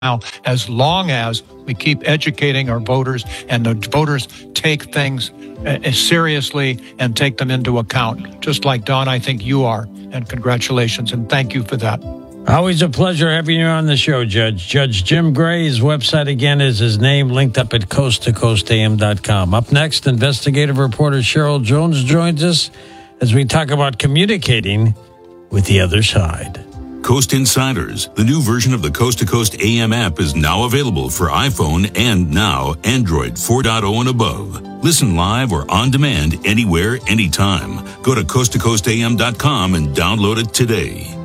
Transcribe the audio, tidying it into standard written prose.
now, as long as we keep educating our voters and the voters take things seriously and take them into account, just like, Don, I think you are. And congratulations, and thank you for that. Always a pleasure having you on the show, Judge. Judge Jim Gray, his website again is his name, linked up at coasttocoastam.com. Up next, investigative reporter Cheryl Jones joins us as we talk about communicating with the other side. Coast Insiders, the new version of the Coast to Coast AM app, is now available for iPhone and now Android 4.0 and above. Listen live or on demand anywhere, anytime. Go to coasttocoastam.com and download it today.